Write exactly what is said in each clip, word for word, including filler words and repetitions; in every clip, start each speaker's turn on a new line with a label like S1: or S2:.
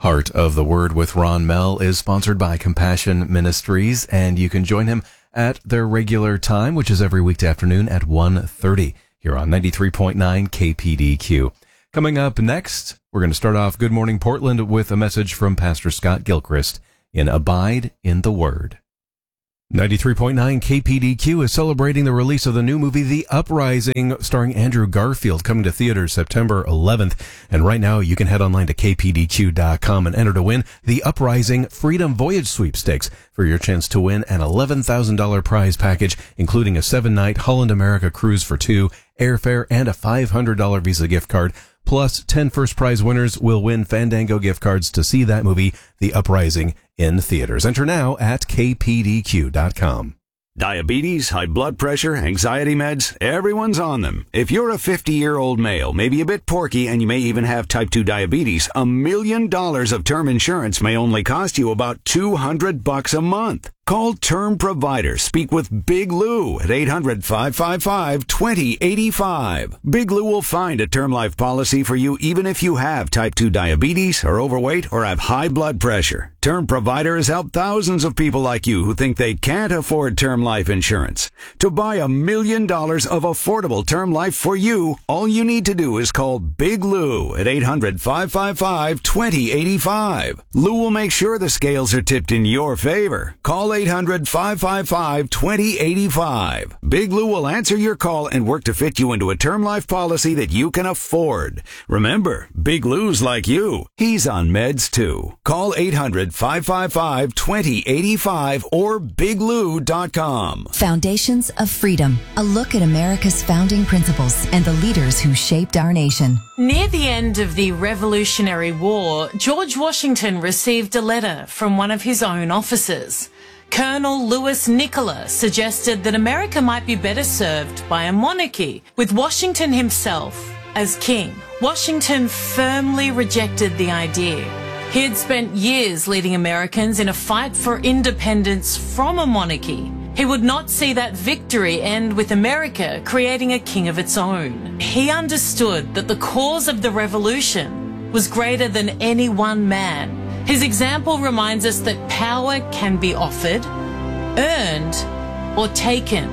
S1: Heart of the Word with Ron Mell is sponsored by Compassion Ministries, and you can join him at their regular time, which is every weekday afternoon at one thirty here on ninety-three point nine K P D Q. Coming up next, we're going to start off Good Morning Portland with a message from Pastor Scott Gilchrist in Abide in the Word. ninety-three point nine K P D Q is celebrating the release of the new movie The Uprising, starring Andrew Garfield, coming to theaters September eleventh. And right now, you can head online to K P D Q dot com and enter to win The Uprising Freedom Voyage Sweepstakes for your chance to win an eleven thousand dollars prize package, including a seven-night Holland America cruise for two, airfare, and a five hundred dollars Visa gift card. Plus, ten first prize winners will win Fandango gift cards to see that movie, The Uprising, in theaters. Enter now at K P D Q dot com.
S2: Diabetes, high blood pressure, anxiety meds, everyone's on them. If you're a fifty-year-old male, maybe a bit porky, and you may even have type two diabetes, a million dollars of term insurance may only cost you about two hundred bucks a month. Call Term Provider. Speak with Big Lou at eight hundred, five five five, two zero eight five. Big Lou will find a term life policy for you even if you have type two diabetes, are overweight, or have high blood pressure. Term Provider has helped thousands of people like you who think they can't afford term life insurance. To buy a million dollars of affordable term life for you, all you need to do is call Big Lou at eight hundred, five five five, two zero eight five. Lou will make sure the scales are tipped in your favor. Call eight hundred, five five five, two zero eight five. Big Lou will answer your call and work to fit you into a term life policy that you can afford. Remember, Big Lou's like you. He's on meds too. Call eight hundred, five five five, two zero eight five or big lou dot com.
S3: Foundations of Freedom, a look at America's founding principles and the leaders who shaped our nation.
S4: Near the end of the Revolutionary War, George Washington received a letter from one of his own officers. Colonel Louis Nicola suggested that America might be better served by a monarchy, with Washington himself as king. Washington firmly rejected the idea. He had spent years leading Americans in a fight for independence from a monarchy. He would not see that victory end with America creating a king of its own. He understood that the cause of the revolution was greater than any one man. His example reminds us that power can be offered, earned, or taken.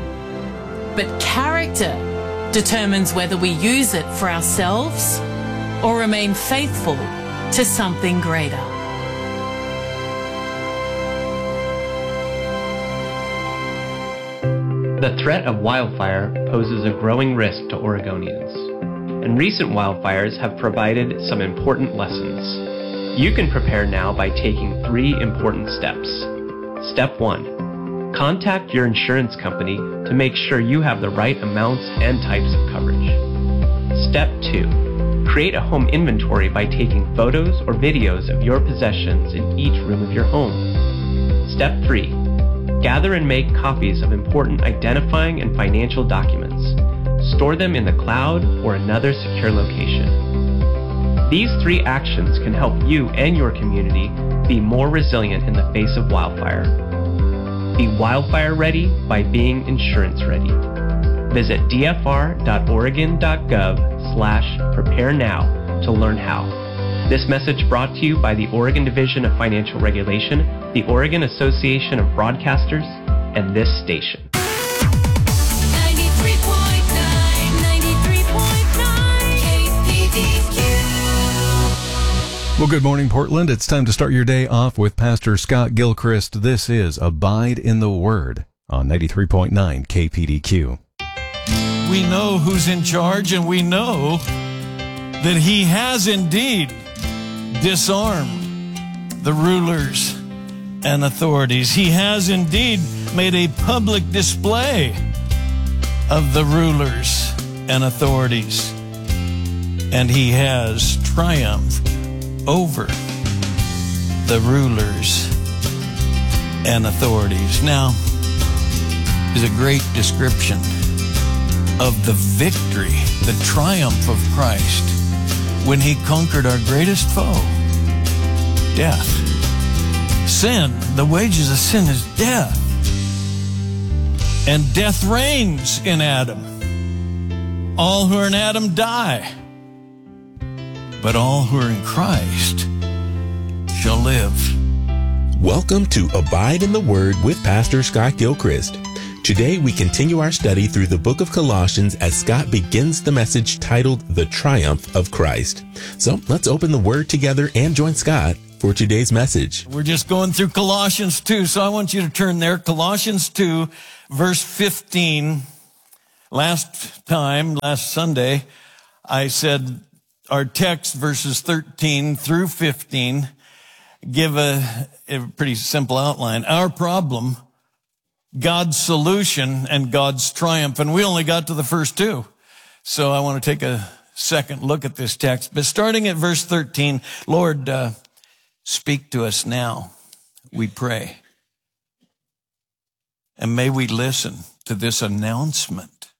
S4: But character determines whether we use it for ourselves or remain faithful to something greater.
S5: The threat of wildfire poses a growing risk to Oregonians, and recent wildfires have provided some important lessons. You can prepare now by taking three important steps. Step one, contact your insurance company to make sure you have the right amounts and types of coverage. Step two, create a home inventory by taking photos or videos of your possessions in each room of your home. Step three, gather and make copies of important identifying and financial documents. Store them in the cloud or another secure location. These three actions can help you and your community be more resilient in the face of wildfire. Be wildfire ready by being insurance ready. Visit d f r dot oregon dot gov slash prepare now to learn how. This message brought to you by the Oregon Division of Financial Regulation, the Oregon Association of Broadcasters, and this station.
S6: ninety-three point nine, ninety-three point nine K P D Q.
S1: Well, good morning, Portland. It's time to start your day off with Pastor Scott Gilchrist. This is Abide in the Word on ninety-three point nine K P D Q.
S7: We know who's in charge, and we know that he has indeed disarmed the rulers and authorities. He has indeed made a public display of the rulers and authorities, and he has triumphed over the rulers and authorities. Now is a great description of the victory, the triumph of Christ when he conquered our greatest foe, death. Sin, the wages of sin is death. And death reigns in Adam. All who are in Adam die. But all who are in Christ shall live.
S8: Welcome to Abide in the Word with Pastor Scott Gilchrist. Today we continue our study through the book of Colossians as Scott begins the message titled The Triumph of Christ. So let's open the Word together and join Scott for today's message.
S7: We're just going through Colossians two, so I want you to turn there. Colossians two, verse fifteen. Last time, last Sunday, I said our text, verses thirteen through fifteen, give a, a pretty simple outline. Our problem, God's solution, and God's triumph. And we only got to the first two. So I want to take a second look at this text. But starting at verse thirteen, Lord, uh, speak to us now, we pray. And may we listen to this announcement.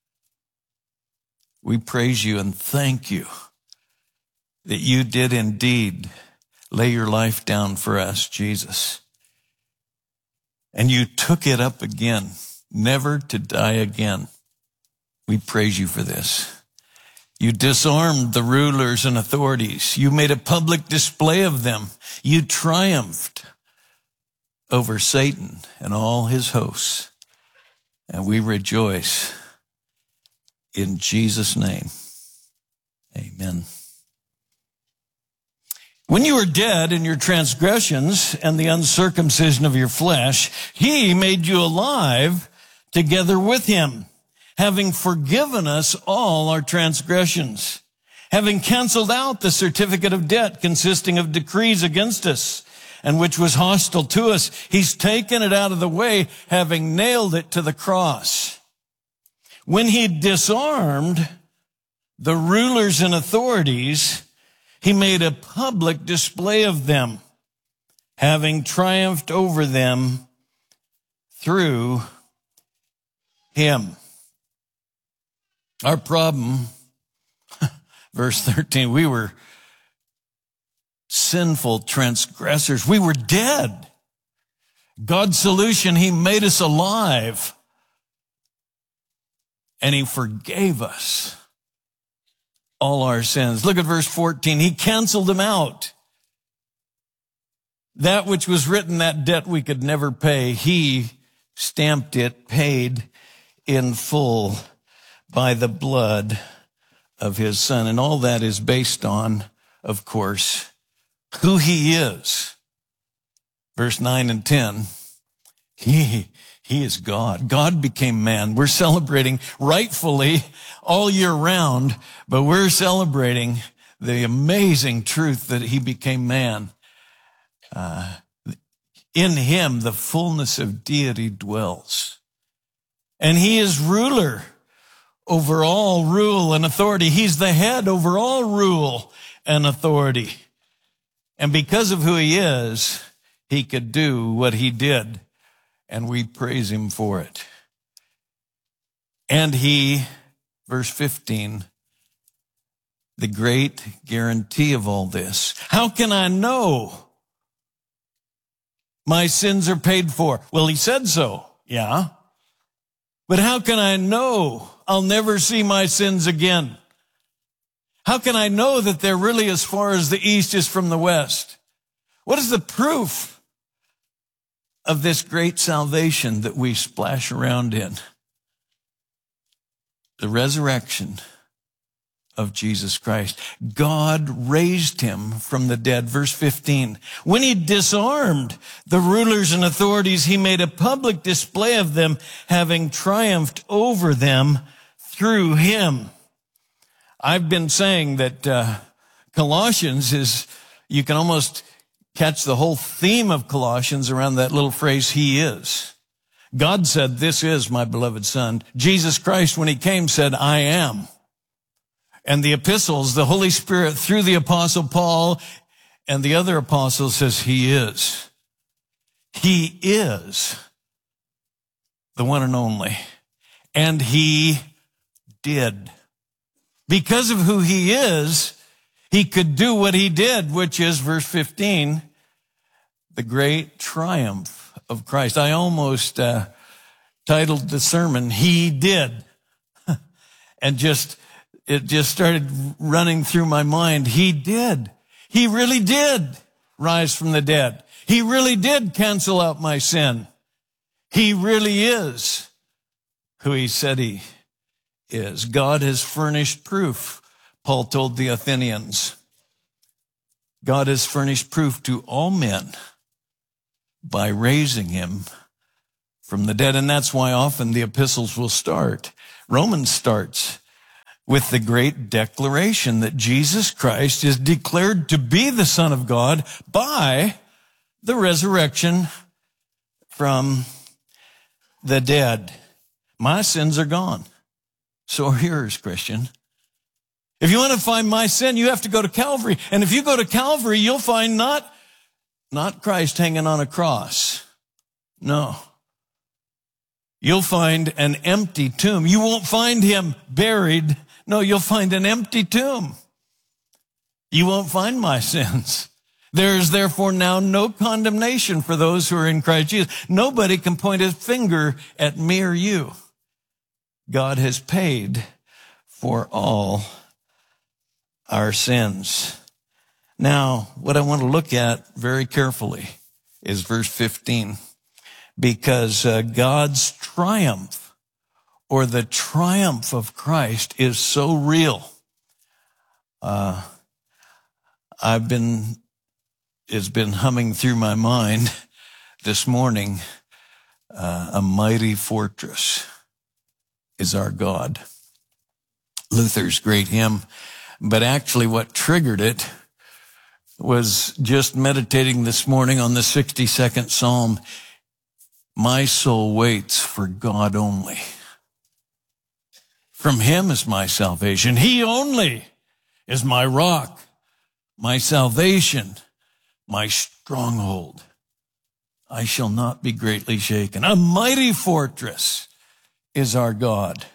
S7: We praise you and thank you that you did indeed lay your life down for us, Jesus. And you took it up again, never to die again. We praise you for this. You disarmed the rulers and authorities. You made a public display of them. You triumphed over Satan and all his hosts. And we rejoice in Jesus' name. Amen. When you were dead in your transgressions and the uncircumcision of your flesh, he made you alive together with him, having forgiven us all our transgressions, having canceled out the certificate of debt consisting of decrees against us, and which was hostile to us. He's taken it out of the way, having nailed it to the cross. When he disarmed the rulers and authorities, he made a public display of them, having triumphed over them through him. Our problem, verse thirteen, we were sinful transgressors. We were dead. God's solution, he made us alive. And he forgave us all our sins. Look at verse fourteen. He canceled them out. That which was written, that debt we could never pay, he stamped it, paid in full by the blood of his Son. And all that is based on, of course, who he is. Verse nine and ten, he, he is God. God became man. We're celebrating rightfully all year round, but we're celebrating the amazing truth that he became man. Uh, in him, the fullness of deity dwells. And he is ruler over all rule and authority. He's the head over all rule and authority. And because of who he is, he could do what he did, and we praise him for it. And he, verse fifteen, the great guarantee of all this. How can I know my sins are paid for? Well, he said so, yeah. But how can I know I'll never see my sins again? How can I know that they're really as far as the east is from the west? What is the proof of this great salvation that we splash around in? The resurrection of Jesus Christ. God raised him from the dead. Verse fifteen. When he disarmed the rulers and authorities, he made a public display of them, having triumphed over them through him. I've been saying that uh, Colossians is, you can almost catch the whole theme of Colossians around that little phrase, he is. God said, this is my beloved Son. Jesus Christ, when he came, said, I am. And the epistles, the Holy Spirit through the Apostle Paul and the other apostles says he is. He is the one and only. And he did. Because of who he is, he could do what he did, which is, verse fifteen, the great triumph of Christ. I almost uh, titled the sermon, He Did. And just, it just started running through my mind. He did. He really did rise from the dead. He really did cancel out my sin. He really is who he said he is. God has furnished proof, Paul told the Athenians. God has furnished proof to all men by raising him from the dead. And that's why often the epistles will start. Romans starts with the great declaration that Jesus Christ is declared to be the Son of God by the resurrection from the dead. My sins are gone. So are yours, Christian. If you want to find my sin, you have to go to Calvary. And if you go to Calvary, you'll find not, not Christ hanging on a cross. No. You'll find an empty tomb. You won't find him buried. No, you'll find an empty tomb. You won't find my sins. There is therefore now no condemnation for those who are in Christ Jesus. Nobody can point his finger at me or you. God has paid for all our sins. Now, what I want to look at very carefully is verse fifteen, because uh, God's triumph, or the triumph of Christ, is so real. Uh, I've been, it's been humming through my mind this morning, uh, a mighty fortress is our God. Luther's great hymn. But actually what triggered it was just meditating this morning on the sixty-second Psalm. My soul waits for God only. From him is my salvation. He only is my rock, my salvation, my stronghold. I shall not be greatly shaken. A mighty fortress is our God.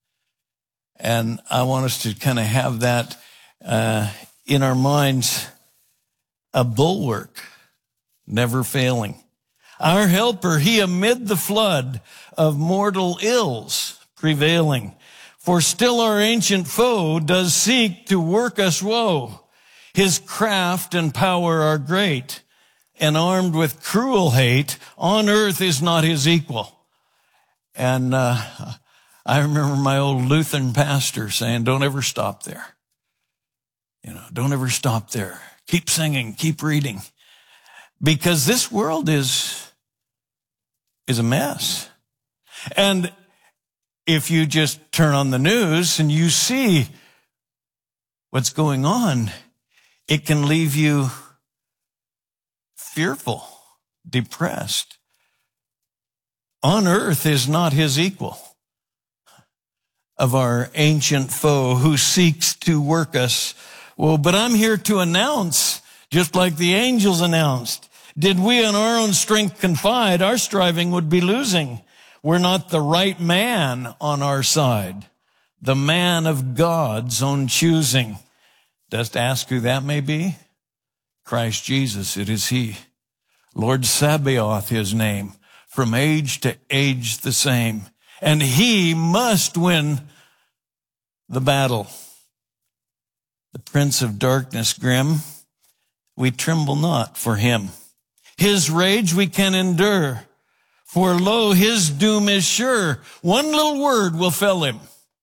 S7: And I want us to kind of have that uh, in our minds, a bulwark, never failing. Our helper, he amid the flood of mortal ills prevailing. For still our ancient foe does seek to work us woe. His craft and power are great, and armed with cruel hate, on earth is not his equal. And uh, I remember my old Lutheran pastor saying, don't ever stop there. You know, don't ever stop there. Keep singing, keep reading. Because this world is, is a mess. And if you just turn on the news and you see what's going on, it can leave you fearful, depressed. On earth is not his equal. Of our ancient foe who seeks to work us. Well, but I'm here to announce, just like the angels announced, did we in our own strength confide, our striving would be losing. We're not the right man on our side, the man of God's own choosing. Just ask who that may be. Christ Jesus, it is he. Lord Sabaoth, his name, from age to age the same. And he must win the battle. The prince of darkness grim, we tremble not for him. His rage we can endure, for lo, his doom is sure. One little word will fell him.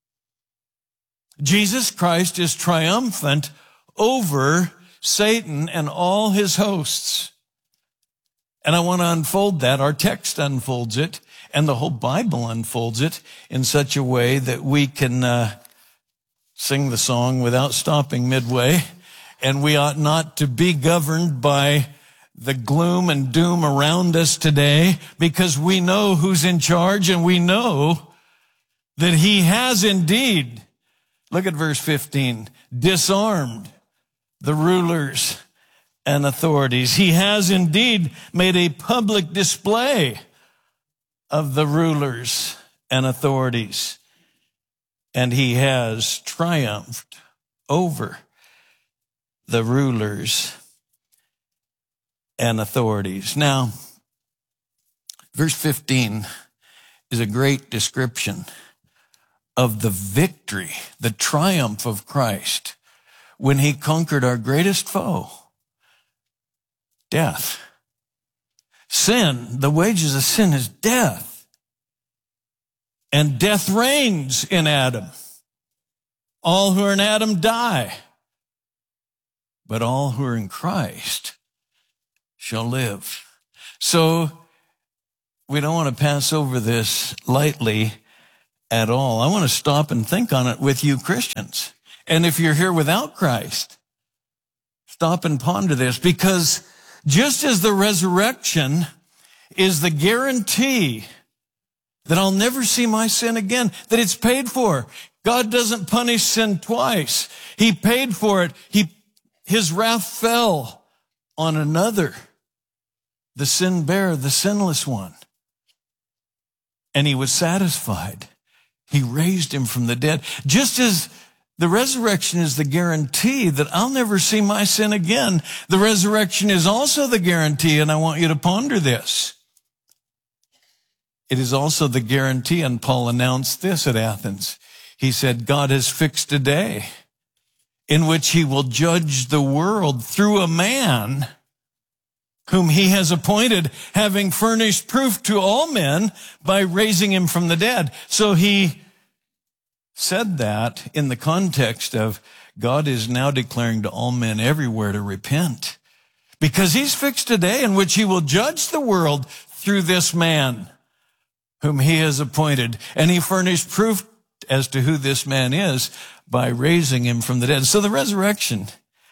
S7: Jesus Christ is triumphant over Satan and all his hosts. And I want to unfold that. Our text unfolds it, and the whole Bible unfolds it in such a way that we can uh, sing the song without stopping midway. And we ought not to be governed by the gloom and doom around us today, because we know who's in charge, and we know that he has indeed, look at verse fifteen, disarmed the rulers and authorities. He has indeed made a public display of the rulers and authorities, and he has triumphed over the rulers and authorities. Now, verse fifteen is a great description of the victory, the triumph of Christ when he conquered our greatest foe, death. Sin, the wages of sin is death. And death reigns in Adam. All who are in Adam die. But all who are in Christ shall live. So we don't want to pass over this lightly at all. I want to stop and think on it with you Christians. And if you're here without Christ, stop and ponder this, because just as the resurrection is the guarantee that I'll never see my sin again, that it's paid for. God doesn't punish sin twice. He paid for it. He, his wrath fell on another, the sin bearer, the sinless one. And he was satisfied. He raised him from the dead. Just as the resurrection is the guarantee that I'll never see my sin again, the resurrection is also the guarantee, and I want you to ponder this. It is also the guarantee, and Paul announced this at Athens. He said, God has fixed a day in which he will judge the world through a man whom he has appointed, having furnished proof to all men by raising him from the dead. So he said that in the context of God is now declaring to all men everywhere to repent, because he's fixed a day in which he will judge the world through this man whom he has appointed. And he furnished proof as to who this man is by raising him from the dead. So the resurrection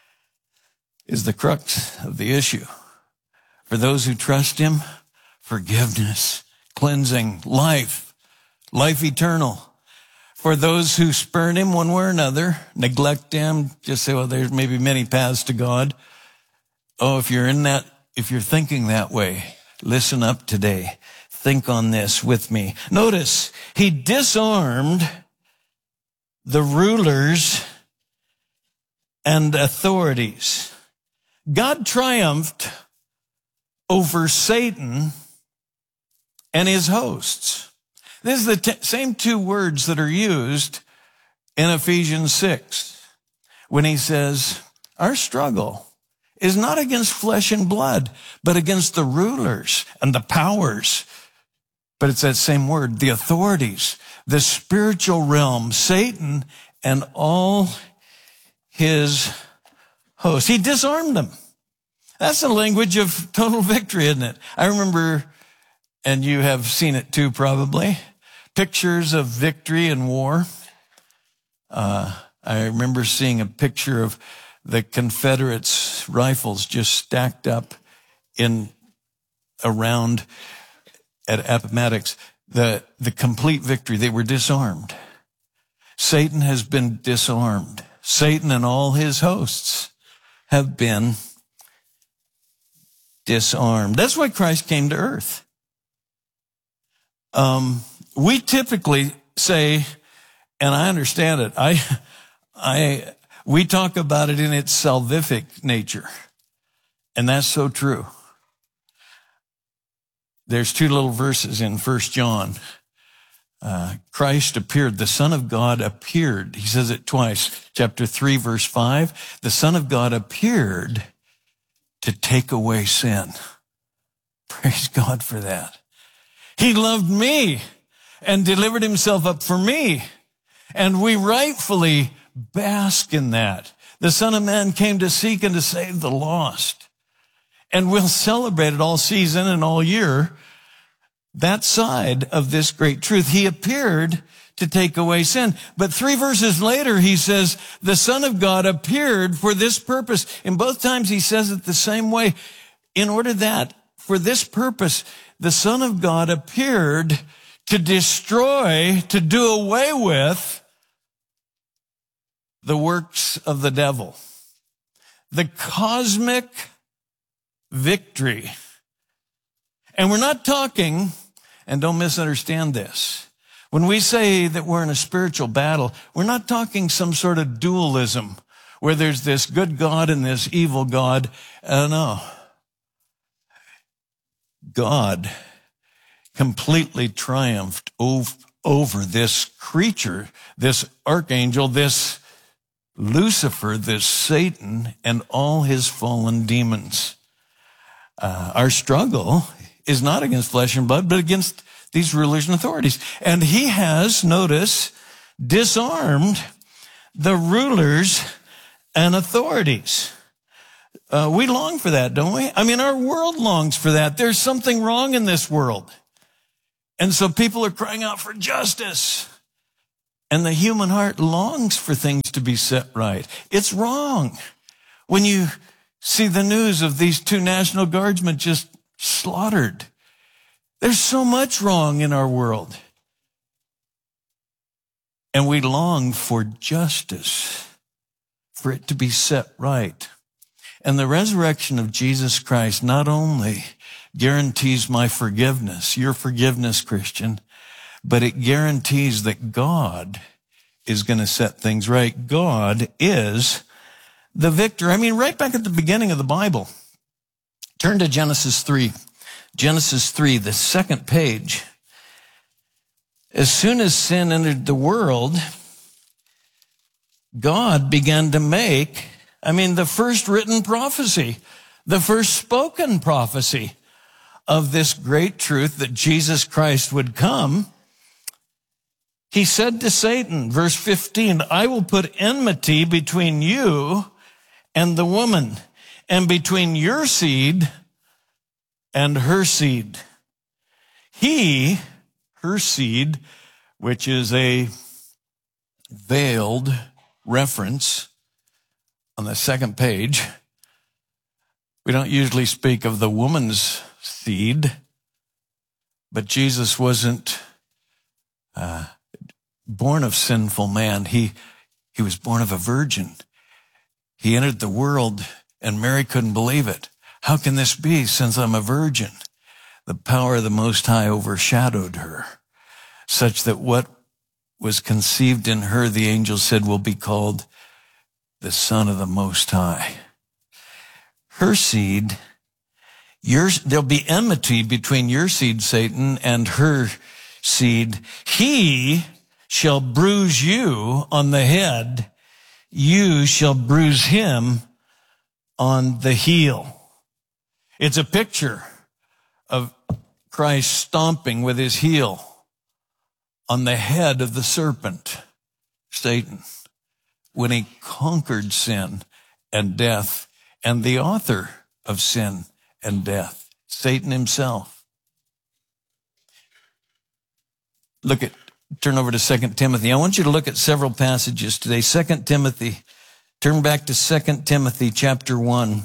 S7: is the crux of the issue. For those who trust him, forgiveness, cleansing, life, life eternal. For those who spurn him one way or another, neglect him, just say, well, there's maybe many paths to God. Oh, if you're in that, if you're thinking that way, listen up today. Think on this with me. Notice, he disarmed the rulers and authorities. God triumphed over Satan and his hosts. This is the t- same two words that are used in Ephesians six when he says, our struggle is not against flesh and blood, but against the rulers and the powers. But it's that same word, the authorities, the spiritual realm, Satan and all his hosts. He disarmed them. That's the language of total victory, isn't it? I remember, and you have seen it too probably, pictures of victory in war. Uh, I remember seeing a picture of the Confederates' rifles just stacked up in around at Appomattox, the, the complete victory. They were disarmed. Satan has been disarmed. Satan and all his hosts have been disarmed. That's why Christ came to earth. Um, we typically say, and I understand it, I, I, we talk about it in its salvific nature. And that's so true. There's two little verses in First John. Uh, Christ appeared, the Son of God appeared. He says it twice. Chapter three, verse five. The Son of God appeared to take away sin. Praise God for that. He loved me and delivered himself up for me. And we rightfully bask in that. The Son of Man came to seek and to save the lost. And we'll celebrate it all season and all year, that side of this great truth. He appeared to take away sin. But three verses later, he says, the Son of God appeared for this purpose. In both times, he says it the same way. In order that, for this purpose, the Son of God appeared to destroy, to do away with the works of the devil. The cosmic victory. And we're not talking, and don't misunderstand this, when we say that we're in a spiritual battle, we're not talking some sort of dualism where there's this good God and this evil God. Uh, no. God completely triumphed over, over this creature, this archangel, this Lucifer, this Satan, and all his fallen demons. uh, our struggle is not against flesh and blood, but against these rulers and authorities. And he has, notice, disarmed the rulers and authorities. Uh, we long for that, don't we? I mean, our world longs for that. There's something wrong in this world. And so people are crying out for justice. And the human heart longs for things to be set right. It's wrong when you see the news of these two National Guardsmen just slaughtered. There's so much wrong in our world. And we long for justice, for it to be set right. And the resurrection of Jesus Christ not only guarantees my forgiveness, your forgiveness, Christian, but it guarantees that God is going to set things right. God is the victor. I mean, right back at the beginning of the Bible, turn to Genesis three. Genesis three, the second page. As soon as sin entered the world, God began to make, I mean, the first written prophecy, the first spoken prophecy of this great truth that Jesus Christ would come. He said to Satan, verse fifteen, I will put enmity between you and the woman, and between your seed and her seed. He, her seed, which is a veiled reference on the second page. We don't usually speak of the woman's seed, but Jesus wasn't uh, born of sinful man. He, he was born of a virgin. He entered the world, and Mary couldn't believe it. How can this be since I'm a virgin? The power of the Most High overshadowed her, such that what was conceived in her, the angel said, will be called the Son of the Most High. Her seed, yours, there'll be enmity between your seed, Satan, and her seed. He shall bruise you on the head. You shall bruise him on the heel. It's a picture of Christ stomping with his heel on the head of the serpent, Satan, when he conquered sin and death and the author of sin and death, Satan himself. Look at, turn over to Second Timothy. I want you to look at several passages today. Second Timothy, turn back to Second Timothy chapter one.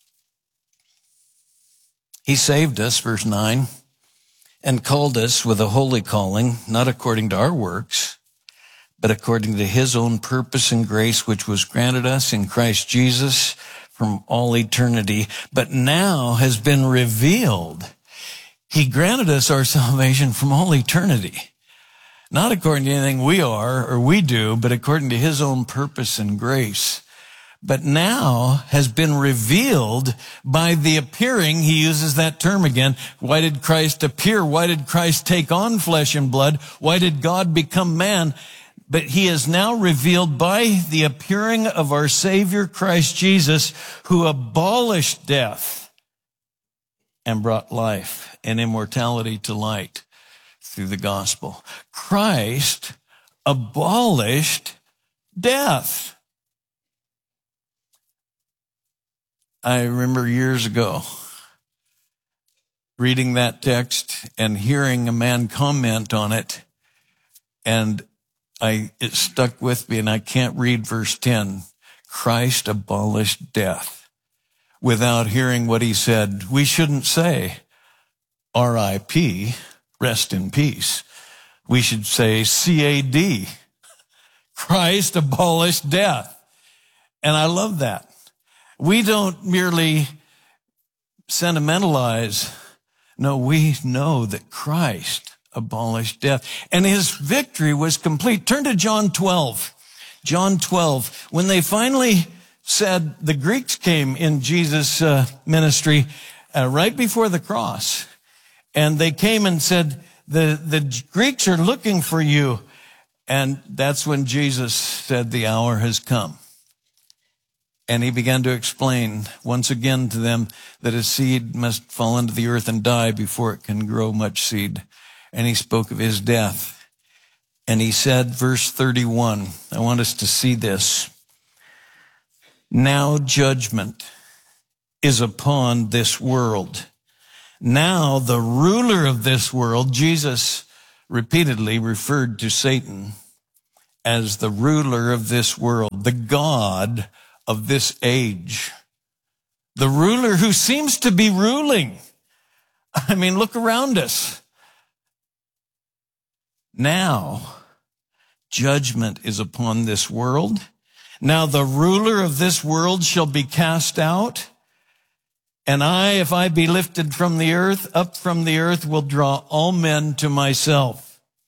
S7: He saved us, verse nine, and called us with a holy calling, not according to our works, but according to his own purpose and grace, which was granted us in Christ Jesus from all eternity, but now has been revealed. He granted us our salvation from all eternity, not according to anything we are or we do, but according to his own purpose and grace. But now has been revealed by the appearing. He uses that term again. Why did Christ appear? Why did Christ take on flesh and blood? Why did God become man? But he is now revealed by the appearing of our Savior Christ Jesus, who abolished death and brought life and immortality to light through the gospel. Christ abolished death. I remember years ago reading that text and hearing a man comment on it, and I, it stuck with me, and I can't read verse ten. Christ abolished death without hearing what he said. We shouldn't say R I P, rest in peace. We should say C A D, Christ abolished death. And I love that. We don't merely sentimentalize. No, we know that Christ abolished death, and his victory was complete. Turn to John twelve. John twelve. When they finally said, the Greeks came in Jesus' uh, ministry uh, right before the cross, and they came and said, the, the Greeks are looking for you. And that's when Jesus said, the hour has come. And he began to explain once again to them that a seed must fall into the earth and die before it can grow much seed. And he spoke of his death. And he said, verse thirty-one, I want us to see this. Now judgment is upon this world. Now the ruler of this world, Jesus repeatedly referred to Satan as the ruler of this world, the God of this age, the ruler who seems to be ruling. I mean, look around us. Now, judgment is upon this world. Now the ruler of this world shall be cast out. And I, if I be lifted from the earth, up from the earth, will draw all men to myself.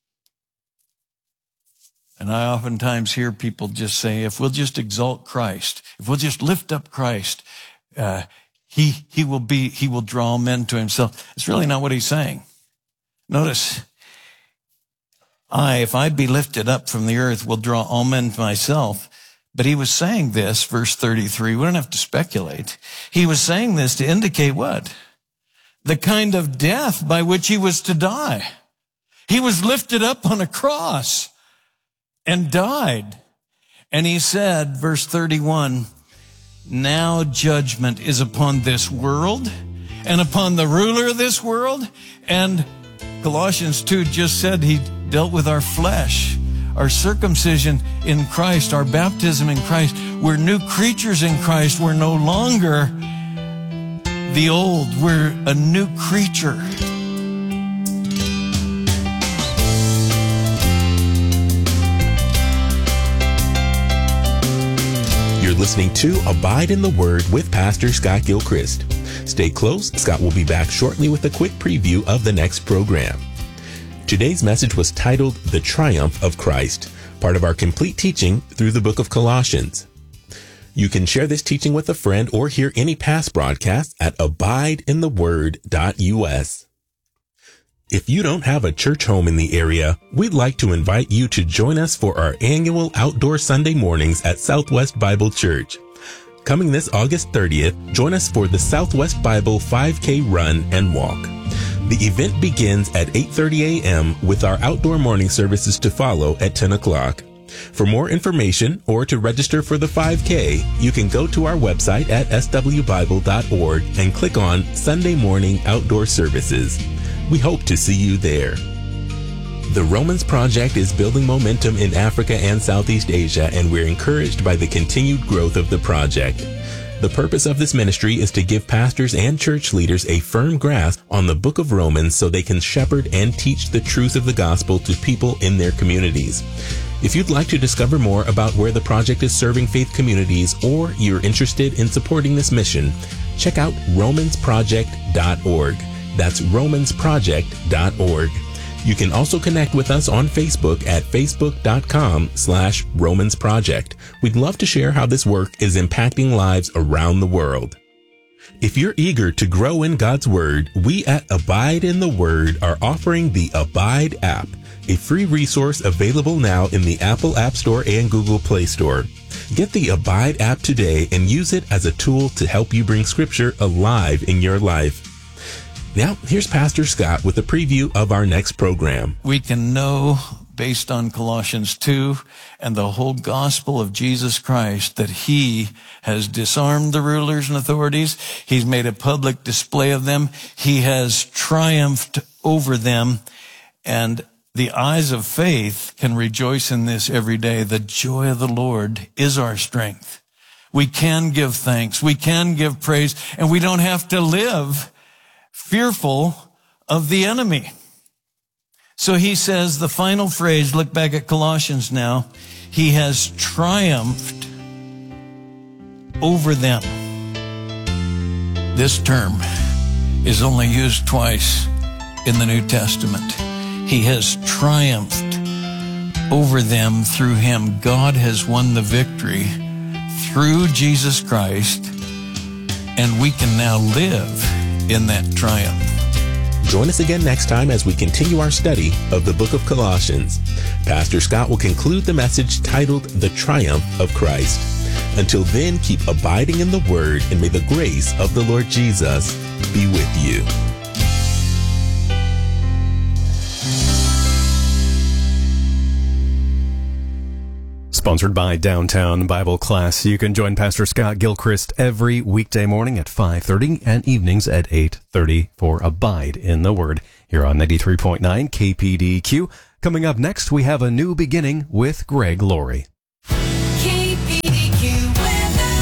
S7: And I oftentimes hear people just say, if we'll just exalt Christ, if we'll just lift up Christ, uh, he, he will be, he will draw men to himself. It's really not what he's saying. Notice, I, if I be lifted up from the earth, will draw all men to myself. But he was saying this, verse thirty-three, we don't have to speculate. He was saying this to indicate what? The kind of death by which he was to die. He was lifted up on a cross and died. And he said, verse thirty-one, now judgment is upon this world and upon the ruler of this world. And Colossians two just said he dealt with our flesh, our circumcision in Christ, our baptism in Christ. We're new creatures in Christ. We're no longer the old. We're a new creature.
S8: You're listening to Abide in the Word with Pastor Scott Gilchrist. Stay close. Scott will be back shortly with a quick preview of the next program. Today's message was titled The Triumph of Christ, part of our complete teaching through the book of Colossians. You can share this teaching with a friend or hear any past broadcasts at abide in the word dot U S. If you don't have a church home in the area, we'd like to invite you to join us for our annual outdoor Sunday mornings at Southwest Bible Church. Coming this August thirtieth, join us for the Southwest Bible five K Run and Walk. The event begins at eight thirty a.m. with our outdoor morning services to follow at ten o'clock. For more information or to register for the five K, you can go to our website at s w bible dot org and click on Sunday Morning Outdoor Services. We hope to see you there. The Romans Project is building momentum in Africa and Southeast Asia, and we're encouraged by the continued growth of the project. The purpose of this ministry is to give pastors and church leaders a firm grasp on the book of Romans so they can shepherd and teach the truth of the gospel to people in their communities. If you'd like to discover more about where the project is serving faith communities, or you're interested in supporting this mission, check out romans project dot org. That's romans project dot org. You can also connect with us on Facebook at facebook.com slash Romans Project. We'd love to share how this work is impacting lives around the world. If you're eager to grow in God's Word, we at Abide in the Word are offering the Abide app, a free resource available now in the Apple App Store and Google Play Store. Get the Abide app today and use it as a tool to help you bring Scripture alive in your life. Now, here's Pastor Scott with a preview of our next program.
S7: We can know, based on Colossians two and the whole gospel of Jesus Christ, that he has disarmed the rulers and authorities. He's made a public display of them. He has triumphed over them. And the eyes of faith can rejoice in this every day. The joy of the Lord is our strength. We can give thanks. We can give praise. And we don't have to live fearful of the enemy. So he says the final phrase, look back at Colossians now, he has triumphed over them. This term is only used twice in the New Testament. He has triumphed over them through him. God has won the victory through Jesus Christ, and we can now live in that triumph.
S8: Join us again next time as we continue our study of the book of Colossians. Pastor Scott will conclude the message titled The Triumph of Christ. Until then, keep abiding in the Word, and may the grace of the Lord Jesus be with you.
S1: Sponsored by Downtown Bible Class. You can join Pastor Scott Gilchrist every weekday morning at five thirty and evenings at eight thirty for Abide in the Word here on ninety-three point nine K P D Q. Coming up next, we have a new beginning with Greg Laurie.
S6: K P D Q weather.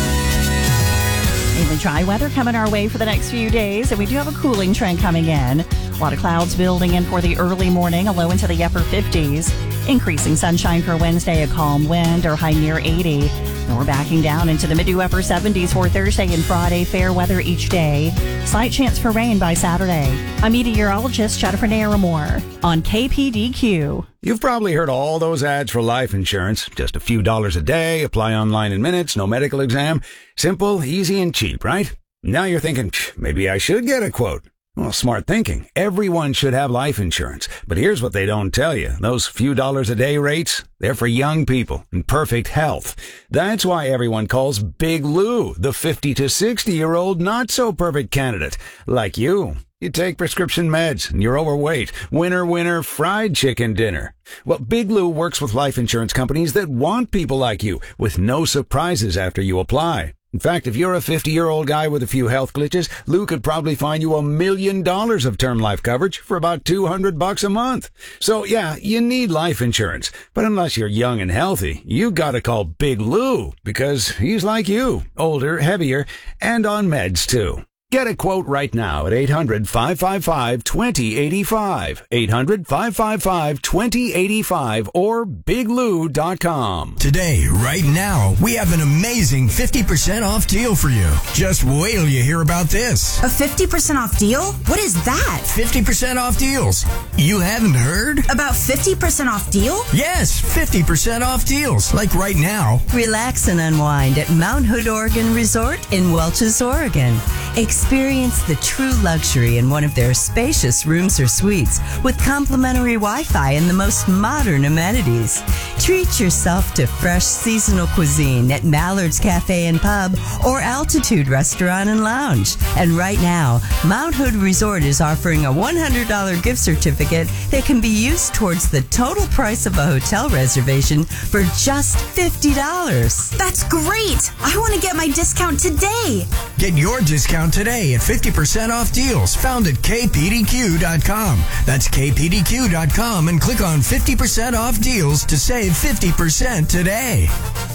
S9: Mainly dry weather coming our way for the next few days, and we do have a cooling trend coming in. A lot of clouds building in for the early morning, a low into the upper fifties. Increasing sunshine for Wednesday, a calm wind or high near eighty. And we're backing down into the mid to upper seventies for Thursday and Friday. Fair weather each day. Slight chance for rain by Saturday. I'm meteorologist Jennifer Naramore on K P D Q.
S2: You've probably heard all those ads for life insurance. Just a few dollars a day, apply online in minutes, no medical exam. Simple, easy, and cheap, right? Now you're thinking, maybe I should get a quote. Well, smart thinking. Everyone should have life insurance. But here's what they don't tell you. Those few dollars a day rates, they're for young people in perfect health. That's why everyone calls Big Lou the fifty to sixty year old not so perfect candidate. Like you. You take prescription meds and you're overweight. Winner, winner, fried chicken dinner. Well, Big Lou works with life insurance companies that want people like you with no surprises after you apply. In fact, if you're a fifty-year-old guy with a few health glitches, Lou could probably find you a million dollars of term life coverage for about two hundred bucks a month. So yeah, you need life insurance. But unless you're young and healthy, you gotta call Big Lou because he's like you, older, heavier, and on meds too. Get a quote right now at eight hundred, five five five, two zero eight five, eight hundred, five five five, two zero eight five, or big lou dot com.
S10: Today, right now, we have an amazing fifty percent off deal for you. Just wait till you hear about this.
S11: A fifty percent off deal? What is that?
S10: fifty percent off deals. You haven't heard?
S11: About fifty percent off deal?
S10: Yes, fifty percent off deals. Like right now.
S12: Relax and unwind at Mount Hood Oregon Resort in Welches, Oregon. Experience the true luxury in one of their spacious rooms or suites with complimentary Wi-Fi and the most modern amenities. Treat yourself to fresh seasonal cuisine at Mallard's Cafe and Pub or Altitude Restaurant and Lounge. And right now, Mount Hood Resort is offering a one hundred dollars gift certificate that can be used towards the total price of a hotel reservation for just fifty dollars.
S11: That's great! I want to get my discount today.
S10: Get your discount today at fifty percent off deals found at K P D Q dot com. That's K P D Q dot com and click on fifty percent off deals to save fifty percent today.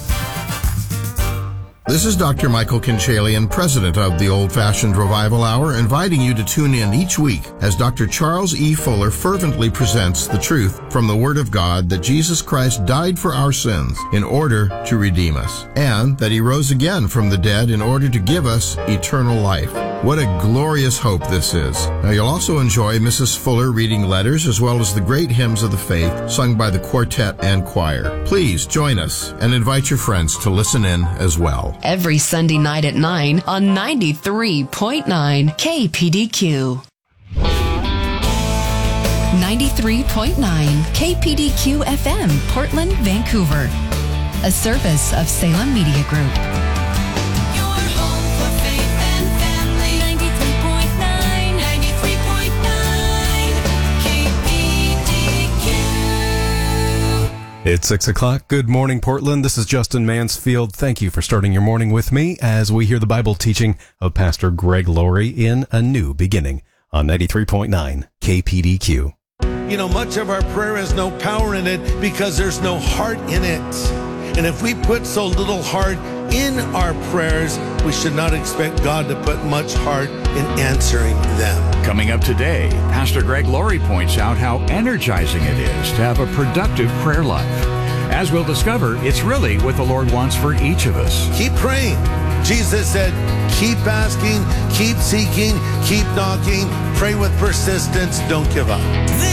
S13: This is Doctor Michael Kinchalian, president of the Old Fashioned Revival Hour, inviting you to tune in each week as Doctor Charles E. Fuller fervently presents the truth from the Word of God that Jesus Christ died for our sins in order to redeem us, and that He rose again from the dead in order to give us eternal life. What a glorious hope this is. Now you'll also enjoy Missus Fuller reading letters as well as the great hymns of the faith sung by the quartet and choir. Please join us and invite your friends to listen in as well.
S14: Every Sunday night at nine on ninety-three point nine K P D Q. ninety-three point nine K P D Q F M, Portland, Vancouver. A service of Salem Media Group.
S1: It's six o'clock. Good morning, Portland. This is Justin Mansfield. Thank you for starting your morning with me as we hear the Bible teaching of Pastor Greg Laurie in A New Beginning on ninety-three point nine K P D Q.
S7: You know, much of our prayer has no power in it because there's no heart in it. And if we put so little heart in our prayers, we should not expect God to put much heart in answering them.
S15: Coming up today, Pastor Greg Laurie points out how energizing it is to have a productive prayer life. As we'll discover, it's really what the Lord wants for each of us.
S7: Keep praying. Jesus said, keep asking, keep seeking, keep knocking, pray with persistence, don't give up.